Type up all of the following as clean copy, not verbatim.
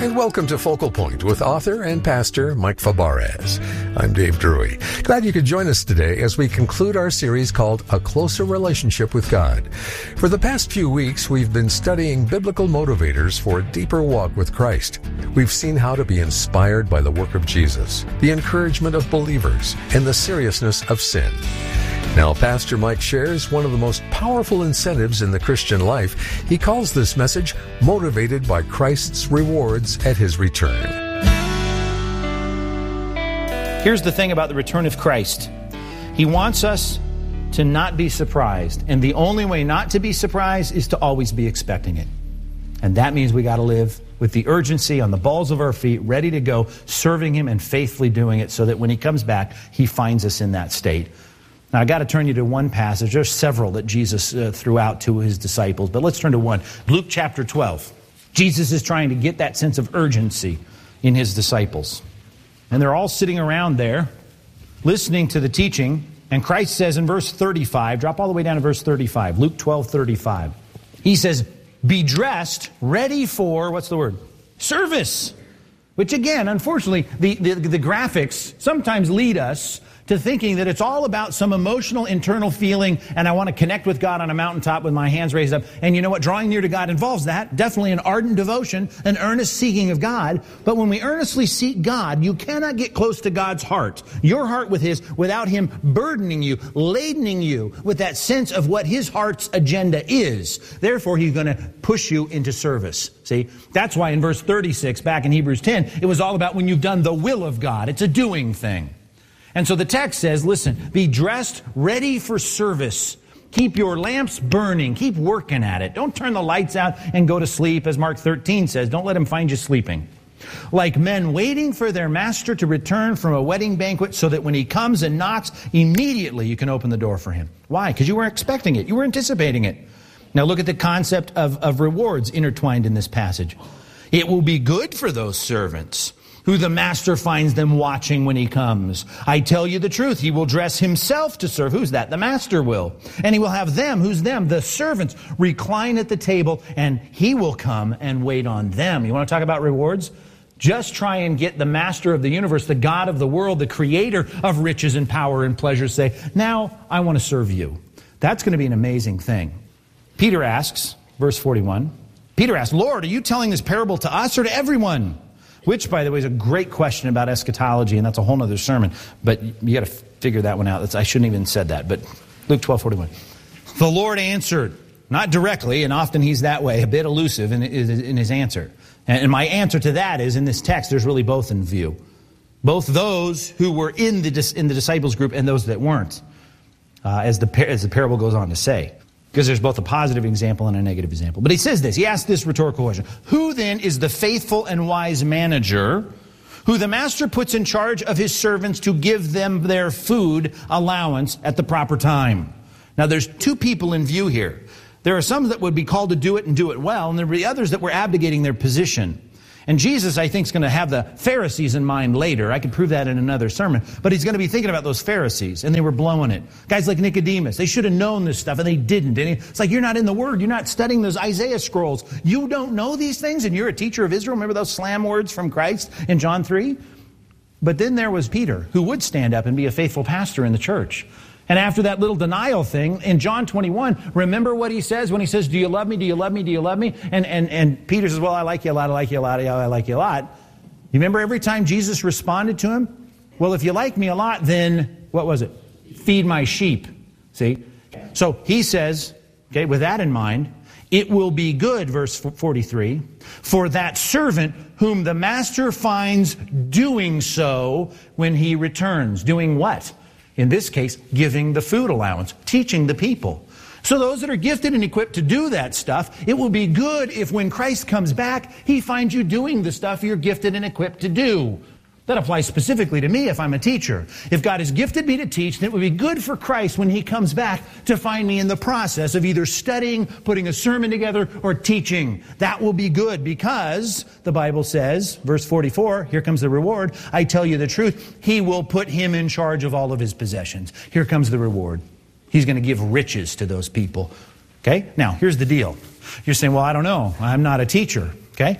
and welcome to Focal Point with author and pastor Mike Fabarez. I'm Dave Drury. Glad you could join us today as we conclude our series called A Closer Relationship with God. For the past few weeks, we've been studying biblical motivators for a deeper walk with Christ. We've seen how to be inspired by the work of Jesus, the encouragement of believers, and the seriousness of sin. Now, Pastor Mike shares one of the most powerful incentives in the Christian life. He calls this message Motivated by Christ's Rewards at His Return. Here's the thing about the return of Christ. He wants us to not be surprised. And the only way not to be surprised is to always be expecting it. And that means we got to live with the urgency on the balls of our feet, ready to go, serving Him and faithfully doing it so that when He comes back, He finds us in that state. Now, I got to turn you to one passage. There's several that Jesus threw out to His disciples, but let's turn to one. Luke chapter 12. Jesus is trying to get that sense of urgency in His disciples. And they're all sitting around there, listening to the teaching. And Christ says in verse 35, drop all the way down to verse 35, Luke 12:35. He says, be dressed, ready for, what's the word? Service. Which again, unfortunately, the graphics sometimes lead us to thinking that it's all about some emotional internal feeling and I want to connect with God on a mountaintop with my hands raised up. And you know what? Drawing near to God involves that. Definitely an ardent devotion, an earnest seeking of God. But when we earnestly seek God, you cannot get close to God's heart, your heart with His, without Him burdening you, ladening you with that sense of what His heart's agenda is. Therefore, He's going to push you into service. See, that's why in verse 36, back in Hebrews 10, it was all about when you've done the will of God. It's a doing thing. And so the text says, listen, be dressed, ready for service. Keep your lamps burning. Keep working at it. Don't turn the lights out and go to sleep, as Mark 13 says. Don't let Him find you sleeping. Like men waiting for their master to return from a wedding banquet so that when he comes and knocks, immediately you can open the door for him. Why? Because you were expecting it. You were anticipating it. Now look at the concept of rewards intertwined in this passage. It will be good for those servants who the master finds them watching when he comes. I tell you the truth, he will dress himself to serve. Who's that? The master will. And he will have them, who's them? The servants, recline at the table, and he will come and wait on them. You want to talk about rewards? Just try and get the master of the universe, the God of the world, the creator of riches and power and pleasure, say, now I want to serve you. That's going to be an amazing thing. Peter asks, verse 41, Peter asks, Lord, are you telling this parable to us or to everyone? Which, by the way, is a great question about eschatology, and that's a whole other sermon. But you got to figure that one out. I shouldn't have even said that. But Luke 12:41. The Lord answered, not directly, and often He's that way, a bit elusive in His answer. And my answer to that is, in this text, there's really both in view. Both those who were in the disciples group and those that weren't, as the parable goes on to say. Because there's both a positive example and a negative example. But he says this. He asks this rhetorical question. Who then is the faithful and wise manager who the master puts in charge of his servants to give them their food allowance at the proper time? Now there's two people in view here. There are some that would be called to do it and do it well, and there would be others that were abdicating their position. And Jesus, I think, is going to have the Pharisees in mind later. I could prove that in another sermon. But He's going to be thinking about those Pharisees, and they were blowing it. Guys like Nicodemus, they should have known this stuff, and they didn't. And it's like, you're not in the Word. You're not studying those Isaiah scrolls. You don't know these things, and you're a teacher of Israel. Remember those slam words from Christ in John 3? But then there was Peter, who would stand up and be a faithful pastor in the church. And after that little denial thing, in John 21, remember what he says when he says, do you love me, do you love me, do you love me? And Peter says, well, I like you a lot, I like you a lot, I like you a lot. You remember every time Jesus responded to him? Well, if you like me a lot, then, what was it? Feed my sheep. See? So he says, okay, with that in mind, it will be good, verse 43, for that servant whom the master finds doing so when he returns. Doing what? In this case, giving the food allowance, teaching the people. So those that are gifted and equipped to do that stuff, it will be good if when Christ comes back, He finds you doing the stuff you're gifted and equipped to do. That applies specifically to me if I'm a teacher. If God has gifted me to teach, then it would be good for Christ when He comes back to find me in the process of either studying, putting a sermon together, or teaching. That will be good because the Bible says, verse 44, here comes the reward. I tell you the truth, He will put him in charge of all of his possessions. Here comes the reward. He's going to give riches to those people. Okay? Now, here's the deal. You're saying, well, I don't know. I'm not a teacher. Okay?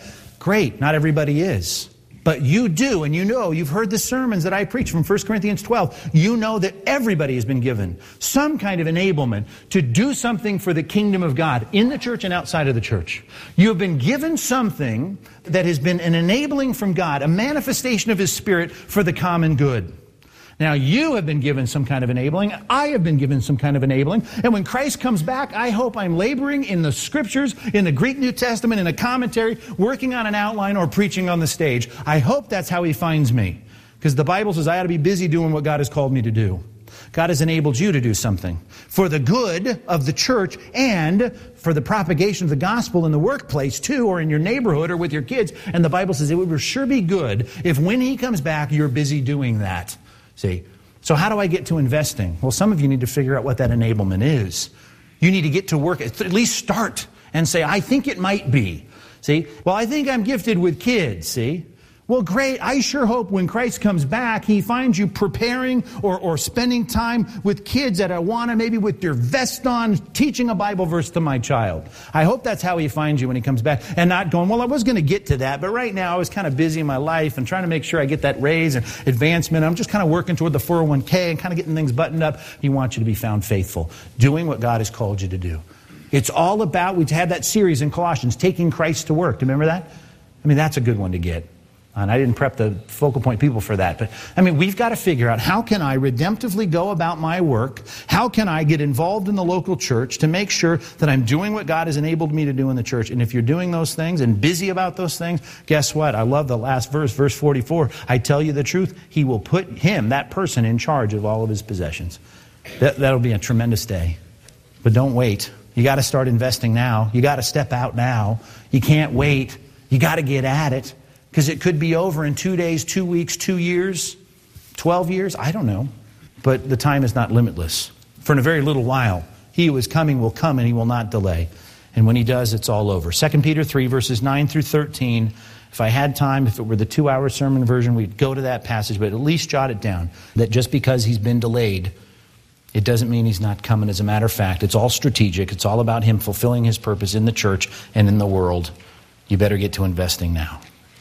Great, not everybody is. But you do, and you know, you've heard the sermons that I preach from 1 Corinthians 12. You know that everybody has been given some kind of enablement to do something for the kingdom of God in the church and outside of the church. You have been given something that has been an enabling from God, a manifestation of His Spirit for the common good. Now, you have been given some kind of enabling. I have been given some kind of enabling. And when Christ comes back, I hope I'm laboring in the Scriptures, in the Greek New Testament, in a commentary, working on an outline, or preaching on the stage. I hope that's how He finds me. Because the Bible says I ought to be busy doing what God has called me to do. God has enabled you to do something for the good of the church and for the propagation of the gospel in the workplace too, or in your neighborhood or with your kids. And the Bible says it would sure be good if when He comes back, you're busy doing that. See, so how do I get to investing? Well, some of you need to figure out what that enablement is. You need to get to work, at least start and say, I think it might be. See, well, I think I'm gifted with kids, see. Well, great. I sure hope when Christ comes back, He finds you preparing or spending time with kids at Awana, maybe with your vest on, teaching a Bible verse to my child. I hope that's how He finds you when He comes back, and not going, well, I was going to get to that, but right now I was kind of busy in my life and trying to make sure I get that raise and advancement. I'm just kind of working toward the 401k and kind of getting things buttoned up. He wants you to be found faithful, doing what God has called you to do. It's all about, we had that series in Colossians, taking Christ to work. Do you remember that? I mean, that's a good one to get. And I didn't prep the focal point people for that. But, I mean, we've got to figure out, how can I redemptively go about my work? How can I get involved in the local church to make sure that I'm doing what God has enabled me to do in the church? And if you're doing those things and busy about those things, guess what? I love the last verse, verse 44. I tell you the truth, He will put him, that person, in charge of all of his possessions. That'll be a tremendous day. But don't wait. You got to start investing now. You got to step out now. You can't wait. You got to get at it. Because it could be over in 2 days, 2 weeks, 2 years, 12 years. I don't know. But the time is not limitless. For in a very little while, He who is coming will come, and He will not delay. And when He does, it's all over. 2 Peter 3, verses 9 through 13. If I had time, if it were the 2-hour sermon version, we'd go to that passage, but at least jot it down. That just because He's been delayed, it doesn't mean He's not coming. As a matter of fact, it's all strategic. It's all about Him fulfilling His purpose in the church and in the world. You better get to investing now.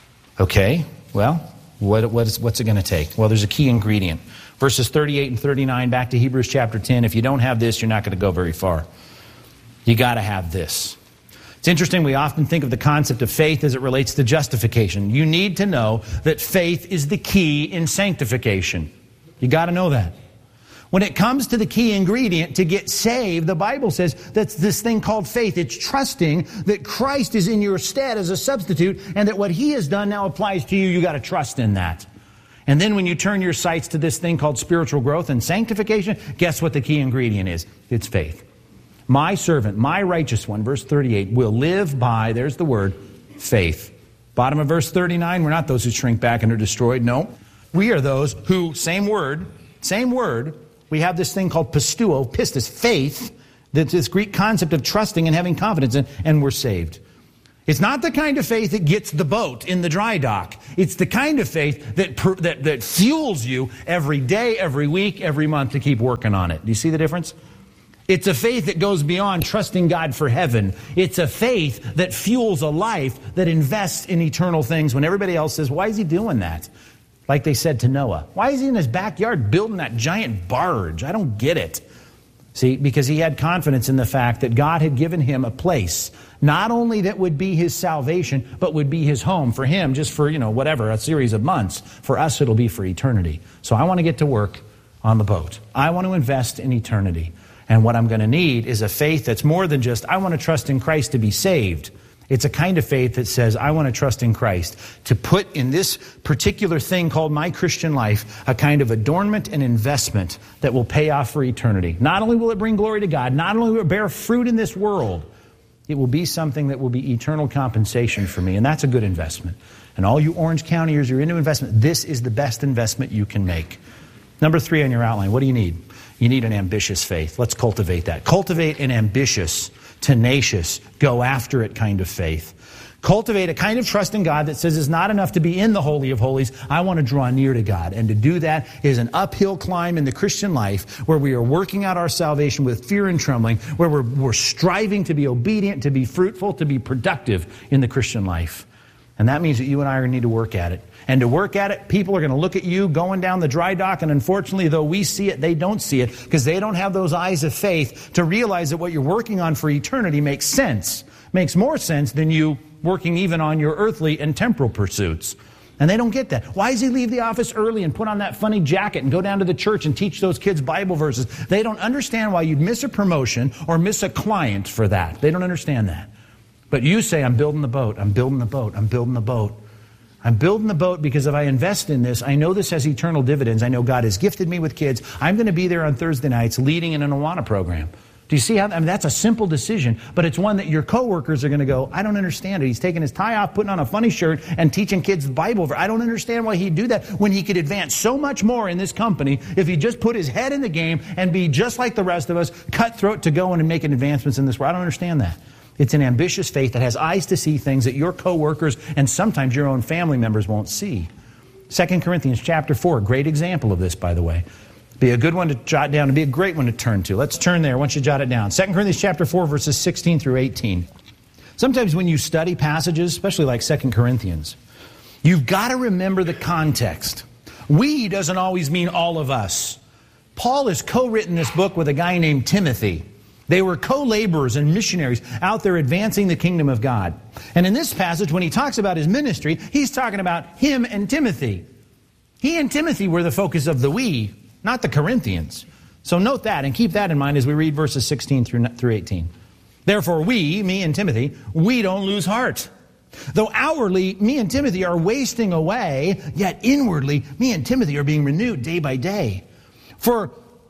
Okay, well, what's it going to take? Well, there's a key ingredient. Verses 38 and 39, back to Hebrews chapter 10. If you don't have this, you're not going to go very far. You got to have this. It's interesting, we often think of the concept of faith as it relates to justification. You need to know that faith is the key in sanctification. You got to know that. When it comes to the key ingredient to get saved, the Bible says that's this thing called faith. It's trusting that Christ is in your stead as a substitute and that what He has done now applies to you. You got to trust in that. And then when you turn your sights to this thing called spiritual growth and sanctification, guess what the key ingredient is? It's faith. My servant, my righteous one, verse 38, will live by, there's the word, faith. Bottom of verse 39, we're not those who shrink back and are destroyed. No, we are those who, same word, we have this thing called pistuo, pistis, faith, that's this Greek concept of trusting and having confidence in, and we're saved. It's not the kind of faith that gets the boat in the dry dock. It's the kind of faith that fuels you every day, every week, every month to keep working on it. Do you see the difference? It's a faith that goes beyond trusting God for heaven. It's a faith that fuels a life that invests in eternal things when everybody else says, why is he doing that? Like they said to Noah, why is he in his backyard building that giant barge? I don't get it. See, because he had confidence in the fact that God had given him a place, not only that would be his salvation, but would be his home for him, just for, whatever, a series of months. For us, it'll be for eternity. So I want to get to work on the boat. I want to invest in eternity. And what I'm going to need is a faith that's more than just, I want to trust in Christ to be saved. It's a kind of faith that says, I want to trust in Christ to put in this particular thing called my Christian life a kind of adornment and investment that will pay off for eternity. Not only will it bring glory to God, not only will it bear fruit in this world, it will be something that will be eternal compensation for me. And that's a good investment. And all you Orange Countyers, you're into investment. This is the best investment you can make. Number 3 on your outline, what do you need? You need an ambitious faith. Let's cultivate that. Cultivate an ambitious, tenacious, go after it kind of faith. Cultivate a kind of trust in God that says it's not enough to be in the Holy of Holies. I want to draw near to God. And to do that is an uphill climb in the Christian life where we are working out our salvation with fear and trembling, where we're striving to be obedient, to be fruitful, to be productive in the Christian life. And that means that you and I are going to need to work at it. And to work at it, people are going to look at you going down the dry dock, and unfortunately, though we see it, they don't see it because they don't have those eyes of faith to realize that what you're working on for eternity makes sense. Makes more sense than you working even on your earthly and temporal pursuits. And they don't get that. Why does he leave the office early and put on that funny jacket and go down to the church and teach those kids Bible verses? They don't understand why you'd miss a promotion or miss a client for that. They don't understand that. But you say, I'm building the boat, I'm building the boat, I'm building the boat. I'm building the boat because if I invest in this, I know this has eternal dividends. I know God has gifted me with kids. I'm going to be there on Thursday nights leading in an Awana program. Do you see how? I mean, that's a simple decision, but it's one that your coworkers are going to go, I don't understand it. He's taking his tie off, putting on a funny shirt, and teaching kids the Bible. I don't understand why he'd do that when he could advance so much more in this company if he just put his head in the game and be just like the rest of us, cutthroat to go in and make advancements in this world. I don't understand that. It's an ambitious faith that has eyes to see things that your coworkers and sometimes your own family members won't see. 2 Corinthians chapter 4, great example of this, by the way. Be a good one to jot down and be a great one to turn to. Let's turn there once you jot it down. 2 Corinthians chapter 4, verses 16 through 18. Sometimes when you study passages, especially like 2 Corinthians, you've got to remember the context. We doesn't always mean all of us. Paul has co-written this book with a guy named Timothy. They were co-laborers and missionaries out there advancing the kingdom of God. And in this passage, when he talks about his ministry, he's talking about him and Timothy. He and Timothy were the focus of the we, not the Corinthians. So note that and keep that in mind as we read verses 16 through 18. Therefore we, me and Timothy, we don't lose heart. Though outwardly, me and Timothy are wasting away, yet inwardly, me and Timothy are being renewed day by day. For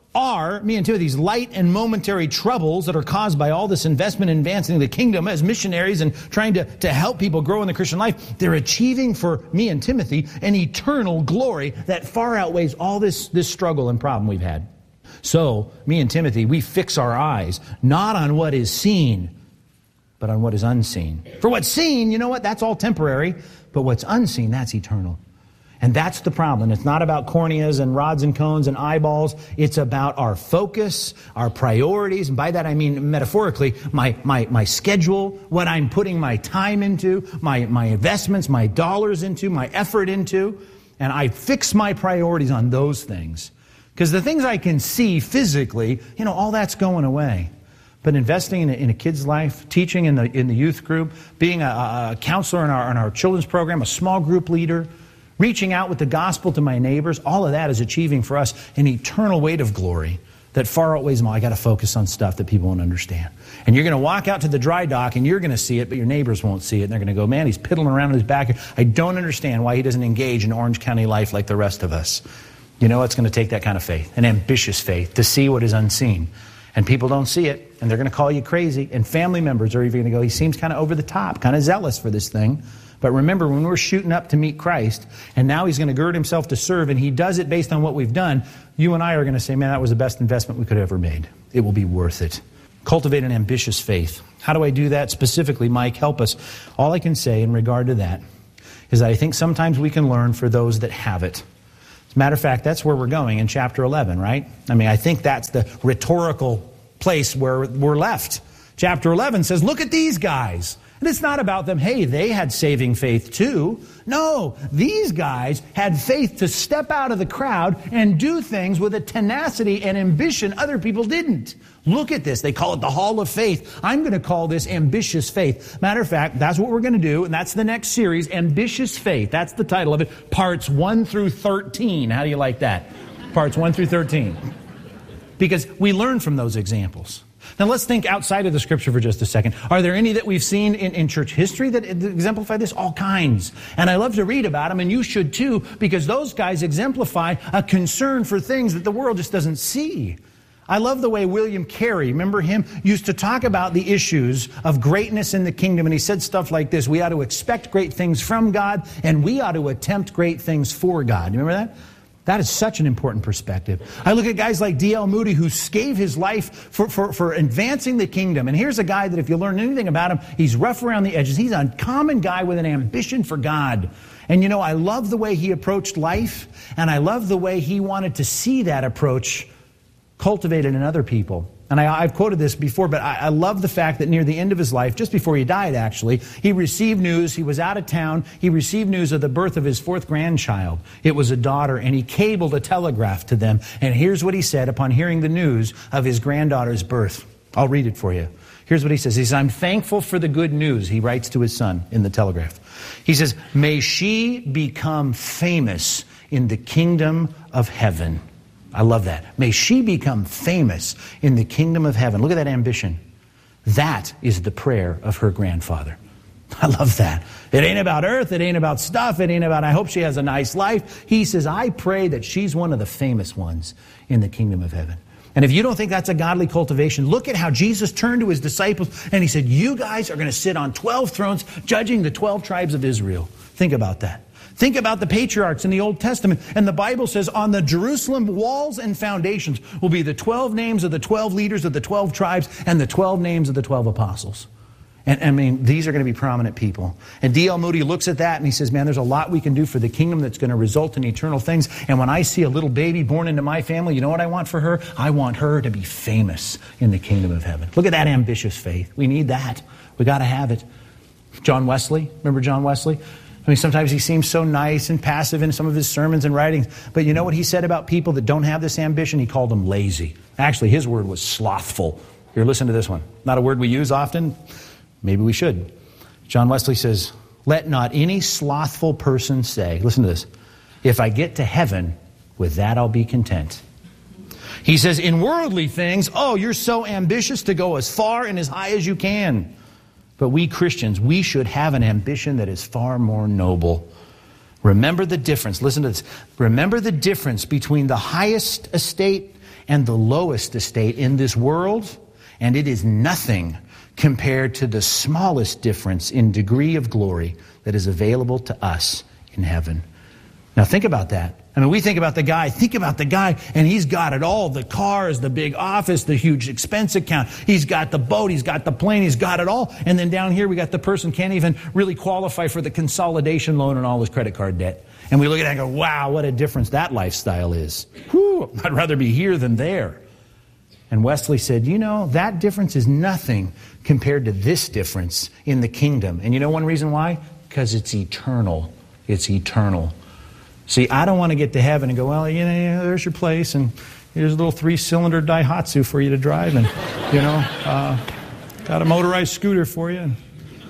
me and Timothy's light and momentary troubles that are caused by all this investment in advancing the kingdom as missionaries and trying to help people grow in the Christian life, they're achieving for me and Timothy an eternal glory that far outweighs all this struggle and problem we've had. So, me and Timothy, we fix our eyes not on what is seen, but on what is unseen. For what's seen, you know what? That's all temporary. But what's unseen, that's eternal. And that's the problem. It's not about corneas and rods and cones and eyeballs. It's about our focus, our priorities. And by that I mean metaphorically, my schedule, what I'm putting my time into, my investments, my dollars into, my effort into. And I fix my priorities on those things. Because the things I can see physically, all that's going away. But investing in a kid's life, teaching in the youth group, being a counselor in our children's program, a small group leader, reaching out with the gospel to my neighbors, all of that is achieving for us an eternal weight of glory that far outweighs them all. I got to focus on stuff that people won't understand. And you're going to walk out to the dry dock and you're going to see it, but your neighbors won't see it. And they're going to go, man, he's piddling around in his back. I don't understand why he doesn't engage in Orange County life like the rest of us. You know, it's going to take that kind of faith, an ambitious faith, to see what is unseen. And people don't see it, and they're going to call you crazy. And family members are even going to go, he seems kind of over the top, kind of zealous for this thing. But remember, when we're shooting up to meet Christ, and now he's going to gird himself to serve, and he does it based on what we've done, you and I are going to say, man, that was the best investment we could have ever made. It will be worth it. Cultivate an ambitious faith. How do I do that specifically? Mike, help us. All I can say in regard to that is that I think sometimes we can learn for those that have it. As a matter of fact, that's where we're going in chapter 11, right? I mean, I think that's the rhetorical place where we're left. Chapter 11 says, look at these guys. And it's not about them, hey, they had saving faith too. No, these guys had faith to step out of the crowd and do things with a tenacity and ambition other people didn't. Look at this. They call it the Hall of Faith. I'm going to call this ambitious faith. Matter of fact, that's what we're going to do, and that's the next series, Ambitious Faith. That's the title of it, parts 1 through 13. How do you like that? Parts 1 through 13. Because we learn from those examples. Now let's think outside of the Scripture for just a second. Are there any that we've seen in church history that exemplify this? All kinds. And I love to read about them, and you should too, because those guys exemplify a concern for things that the world just doesn't see. I love the way William Carey, remember him, used to talk about the issues of greatness in the kingdom, and he said stuff like this: we ought to expect great things from God, and we ought to attempt great things for God. You remember that? That is such an important perspective. I look at guys like D.L. Moody, who gave his life for advancing the kingdom. And here's a guy that if you learn anything about him, he's rough around the edges. He's a common guy with an ambition for God. And you know, I love the way he approached life, and I love the way he wanted to see that approach cultivated in other people. And I've quoted this before, but I love the fact that near the end of his life, just before he died actually, he received news. He was out of town. He received news of the birth of his 4th grandchild. It was a daughter, and he cabled a telegraph to them. And here's what he said upon hearing the news of his granddaughter's birth. I'll read it for you. Here's what he says. He says, I'm thankful for the good news, he writes to his son in the telegraph. He says, may she become famous in the kingdom of heaven. I love that. May she become famous in the kingdom of heaven. Look at that ambition. That is the prayer of her grandfather. I love that. It ain't about earth. It ain't about stuff. It ain't about, I hope she has a nice life. He says, I pray that she's one of the famous ones in the kingdom of heaven. And if you don't think that's a godly cultivation, look at how Jesus turned to his disciples and he said, you guys are going to sit on 12 thrones judging the 12 tribes of Israel. Think about that. Think about the patriarchs in the Old Testament. And the Bible says on the Jerusalem walls and foundations will be the 12 names of the 12 leaders of the 12 tribes and the 12 names of the 12 apostles. And I mean, these are going to be prominent people. And D.L. Moody looks at that and he says, man, there's a lot we can do for the kingdom that's going to result in eternal things. And when I see a little baby born into my family, you know what I want for her? I want her to be famous in the kingdom of heaven. Look at that ambitious faith. We need that. We got to have it. John Wesley, remember John Wesley? I mean, sometimes he seems so nice and passive in some of his sermons and writings. But you know what he said about people that don't have this ambition? He called them lazy. Actually, his word was slothful. Here, listen to this one. Not a word we use often. Maybe we should. John Wesley says, let not any slothful person say, listen to this, if I get to heaven, with that I'll be content. He says, in worldly things, oh, you're so ambitious to go as far and as high as you can. But we Christians, we should have an ambition that is far more noble. Remember the difference. Listen to this. Remember the difference between the highest estate and the lowest estate in this world, and it is nothing compared to the smallest difference in degree of glory that is available to us in heaven. Now think about that. I mean, we think about the guy, and he's got it all. The cars, the big office, the huge expense account. He's got the boat, he's got the plane, he's got it all. And then down here we got the person can't even really qualify for the consolidation loan and all his credit card debt. And we look at that and go, wow, what a difference that lifestyle is. Whew, I'd rather be here than there. And Wesley said, you know, that difference is nothing compared to this difference in the kingdom. And you know one reason why? Because it's eternal. It's eternal. See, I don't want to get to heaven and go, well, you know, there's your place, and here's a little 3-cylinder Daihatsu for you to drive, and, you know, got a motorized scooter for you. And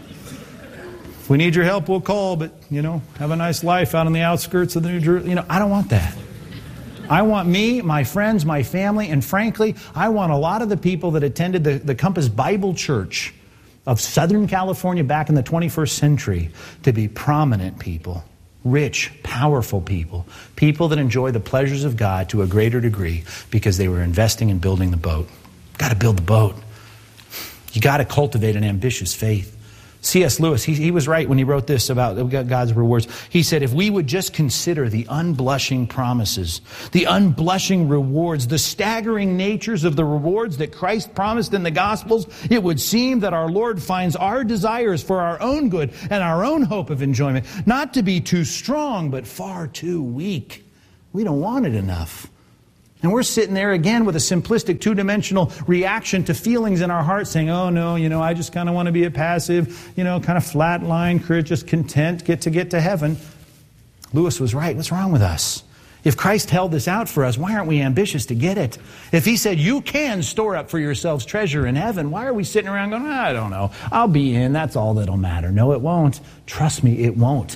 if we need your help, we'll call, but, you know, have a nice life out on the outskirts of the New Jerusalem. You know, I don't want that. I want me, my friends, my family, and frankly, I want a lot of the people that attended the Compass Bible Church of Southern California back in the 21st century to be prominent people. Rich, powerful people. People that enjoy the pleasures of God to a greater degree because they were investing in building the boat. Got to build the boat. You got to cultivate an ambitious faith. C.S. Lewis, he was right when he wrote this about God's rewards. He said, if we would just consider the unblushing promises, the unblushing rewards, the staggering natures of the rewards that Christ promised in the Gospels, it would seem that our Lord finds our desires for our own good and our own hope of enjoyment not to be too strong, but far too weak. We don't want it enough. And we're sitting there again with a simplistic two-dimensional reaction to feelings in our heart saying, oh no, you know, I just kind of want to be a passive, you know, kind of flatline, just content, get to heaven. Lewis was right. What's wrong with us? If Christ held this out for us, why aren't we ambitious to get it? If he said, you can store up for yourselves treasure in heaven, why are we sitting around going, I don't know, I'll be in, that's all that'll matter. No, it won't. Trust me, it won't.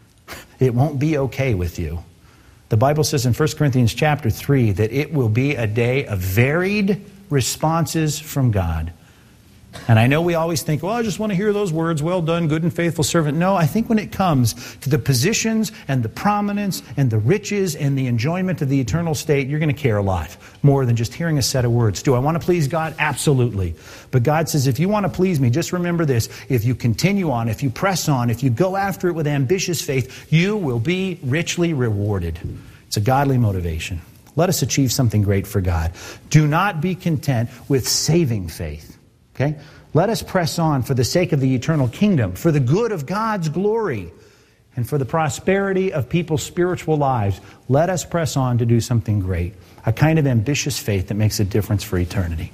It won't be okay with you. The Bible says in 1 Corinthians chapter 3 that it will be a day of varied responses from God. And I know we always think, well, I just want to hear those words, well done, good and faithful servant. No, I think when it comes to the positions and the prominence and the riches and the enjoyment of the eternal state, you're going to care a lot more than just hearing a set of words. Do I want to please God? Absolutely. But God says, if you want to please me, just remember this. If you continue on, if you press on, if you go after it with ambitious faith, you will be richly rewarded. It's a godly motivation. Let us achieve something great for God. Do not be content with saving faith. Okay? Let us press on for the sake of the eternal kingdom, for the good of God's glory, and for the prosperity of people's spiritual lives. Let us press on to do something great, a kind of ambitious faith that makes a difference for eternity.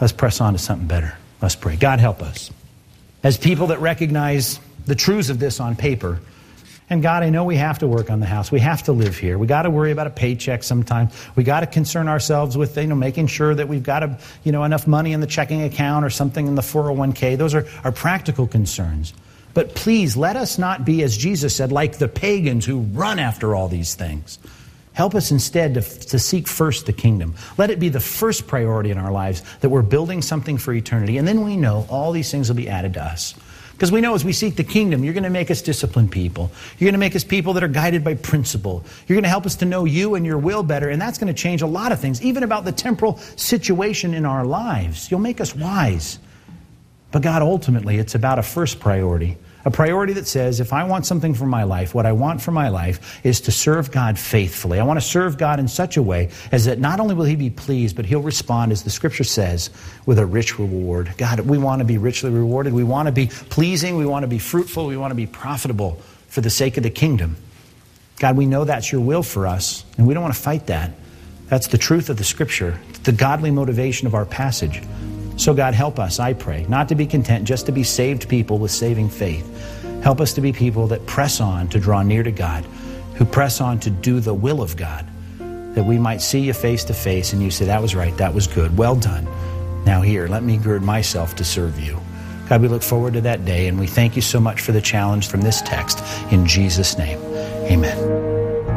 Let's press on to something better. Let's pray. God, help us. As people that recognize the truths of this on paper, and God, I know we have to work on the house. We have to live here. We got to worry about a paycheck sometimes. We got to concern ourselves with, making sure that we've got enough money in the checking account or something in the 401k. Those are practical concerns. But please, let us not be, as Jesus said, like the pagans who run after all these things. Help us instead to seek first the kingdom. Let it be the first priority in our lives, that we're building something for eternity. And then we know all these things will be added to us. Because we know as we seek the kingdom, you're going to make us disciplined people. You're going to make us people that are guided by principle. You're going to help us to know you and your will better, and that's going to change a lot of things, even about the temporal situation in our lives. You'll make us wise. But God, ultimately, it's about a first priority. A priority that says, if I want something for my life, what I want for my life is to serve God faithfully. I want to serve God in such a way as that not only will He be pleased, but He'll respond, as the Scripture says, with a rich reward. God, we want to be richly rewarded. We want to be pleasing. We want to be fruitful. We want to be profitable for the sake of the kingdom. God, we know that's your will for us, and we don't want to fight that. That's the truth of the Scripture. It's the godly motivation of our passage. So God, help us, I pray, not to be content just to be saved people with saving faith. Help us to be people that press on to draw near to God, who press on to do the will of God, that we might see you face to face and you say, that was right, that was good, well done. Now here, let me gird myself to serve you. God, we look forward to that day, and we thank you so much for the challenge from this text. In Jesus' name, amen.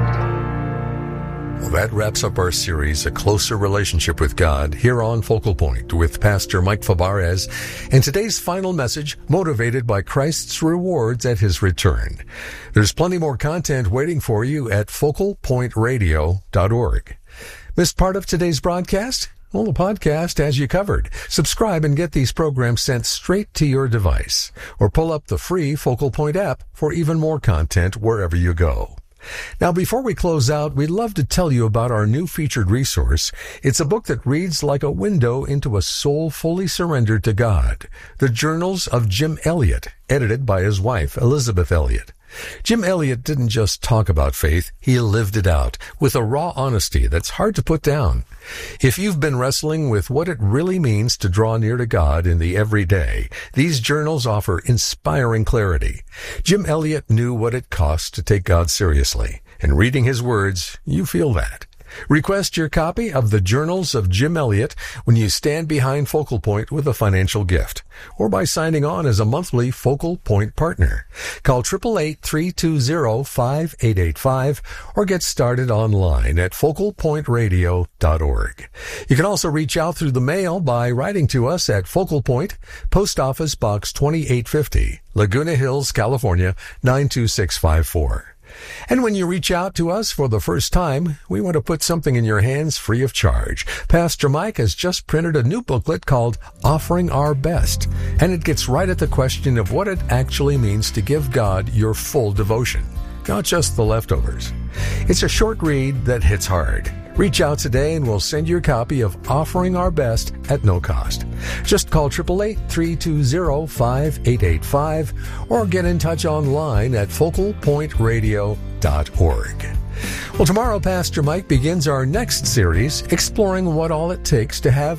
Well, that wraps up our series, A Closer Relationship with God, here on Focal Point with Pastor Mike Fabarez, and today's final message, motivated by Christ's rewards at His return. There's plenty more content waiting for you at focalpointradio.org. Missed part of today's broadcast? Well, the podcast has you covered. Subscribe and get these programs sent straight to your device, or pull up the free Focal Point app for even more content wherever you go. Now, before we close out, we'd love to tell you about our new featured resource. It's a book that reads like a window into a soul fully surrendered to God. The Journals of Jim Elliot, edited by his wife, Elizabeth Elliot. Jim Elliot didn't just talk about faith, he lived it out with a raw honesty that's hard to put down. If you've been wrestling with what it really means to draw near to God in the everyday, these journals offer inspiring clarity. Jim Elliot knew what it cost to take God seriously, and reading his words, you feel that. Request your copy of the Journals of Jim Elliot when you stand behind Focal Point with a financial gift, or by signing on as a monthly Focal Point partner. Call 888-320-5885 or get started online at focalpointradio.org. You can also reach out through the mail by writing to us at Focal Point, Post Office Box 2850, Laguna Hills, California 92654. And when you reach out to us for the first time, we want to put something in your hands free of charge. Pastor Mike has just printed a new booklet called Offering Our Best, and it gets right at the question of what it actually means to give God your full devotion, not just the leftovers. It's a short read that hits hard. Reach out today and we'll send you a copy of Offering Our Best at no cost. Just call 888-320-5885 or get in touch online at focalpointradio.org. Well, tomorrow, Pastor Mike begins our next series exploring what all it takes to have